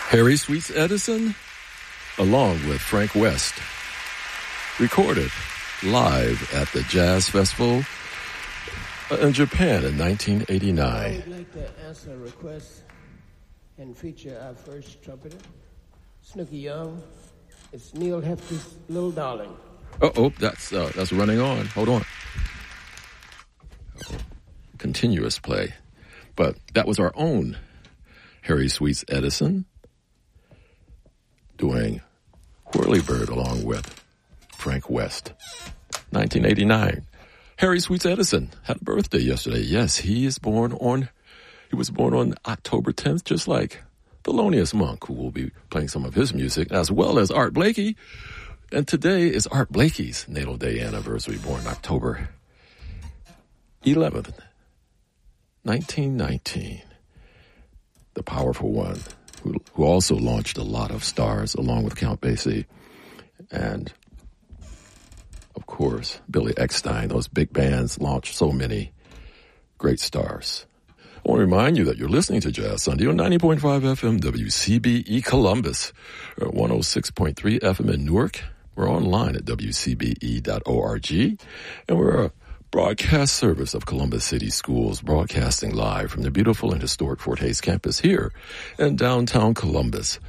Harry Sweets Edison, along with Frank West, recorded live at the Jazz Festival in Japan in 1989. I would like to answer a request and feature our first trumpeter, Snooky Young. It's Neil Hefti's Little Darling. That's running on. Hold on. Continuous play. But that was our own Harry Sweets Edison doing Whirlybird along with Frank West. 1989. Harry Sweets Edison had a birthday yesterday. Yes, he was born on October 10th, just like Thelonious Monk, who will be playing some of his music, as well as Art Blakey. And today is Art Blakey's natal day anniversary, born October 11th, 1919. The powerful one, who also launched a lot of stars along with Count Basie and, of course, Billy Eckstine. Those big bands launched so many great stars. I want to remind you that you're listening to Jazz Sunday on 90.5 FM WCBE Columbus, 106.3 FM in Newark. We're online at wcbe.org, and we're a broadcast service of Columbus City Schools, broadcasting live from the beautiful and historic Fort Hays campus here in downtown Columbus.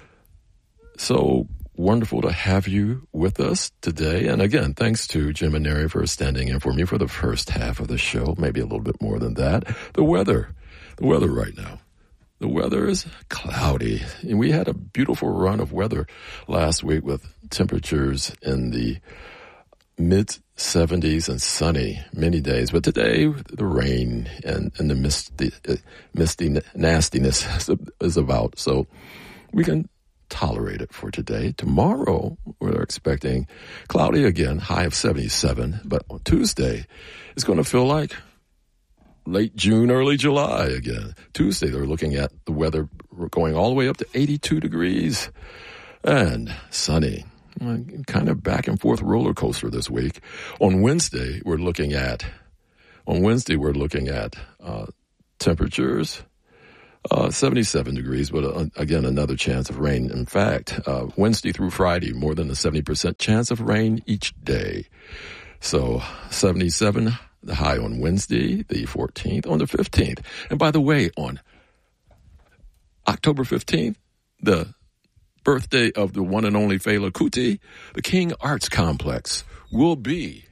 So wonderful to have you with us today. And again, thanks to Jim and Neri for standing in for me for the first half of the show, maybe a little bit more than that. The weather right now. The weather is cloudy. And we had a beautiful run of weather last week with temperatures in the mid-70s and sunny many days. But today, the rain and the misty nastiness is about. So we can tolerate it for today. Tomorrow, we're expecting cloudy again, high of 77. But on Tuesday, it's going to feel like late June, early July again. Tuesday, they're looking at the weather going all the way up to 82 degrees and sunny. Kind of back and forth roller coaster this week. On Wednesday, we're looking at temperatures 77 degrees, but again, another chance of rain. In fact, Wednesday through Friday, more than a 70% chance of rain each day. So 77, the high on Wednesday, the 14th, on the 15th. And by the way, on October 15th, the birthday of the one and only Fela Kuti, the King Arts Complex will be